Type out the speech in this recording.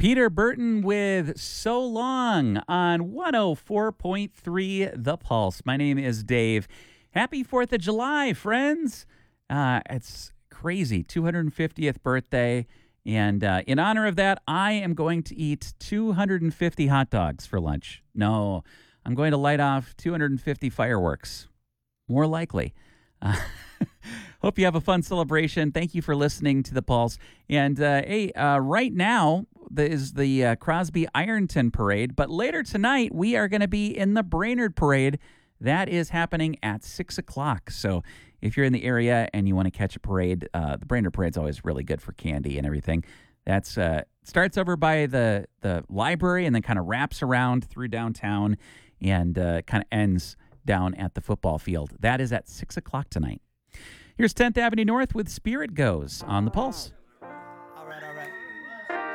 Peter Burton with So Long on 104.3 The Pulse. My name is Dave. Happy 4th of July, friends. It's crazy. 250th birthday. And in honor of that, I am going to eat 250 hot dogs for lunch. No, I'm going to light off 250 fireworks. More likely. Hope you have a fun celebration. Thank you for listening to The Pulse. And right now is the Crosby Ironton Parade. But later tonight, we are going to be in the Brainerd Parade. That is happening at 6 o'clock. So if you're in the area and you want to catch a parade, the Brainerd Parade's always really good for candy and everything. That's starts over by the library and then kind of wraps around through downtown and kind of ends down at the football field. That is at 6 o'clock tonight. Here's 10th Avenue North with Spirit Goes on The Pulse.